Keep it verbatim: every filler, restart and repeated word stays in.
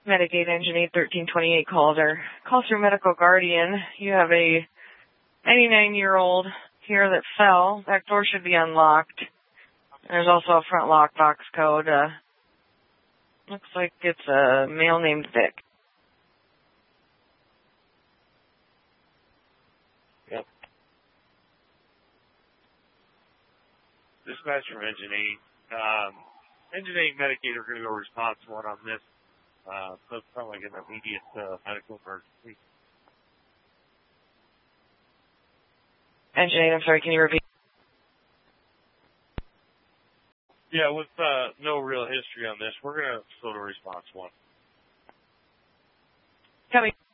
Medicaid Engine eight thirteen twenty-eight caller. Call through Medical Guardian. You have a ninety-nine-year-old here that fell. Back door should be unlocked. There's also a front lockbox code. Uh, looks like it's a male named Vic. Yep. Dispatch from Engine eight. Um, Engine eight Medicaid are going to go response one on this. Uh, so it's probably like an immediate uh, medical emergency. Engine eight, I'm sorry, can you repeat? Yeah, with uh, no real history on this, we're going to go to response one. Coming.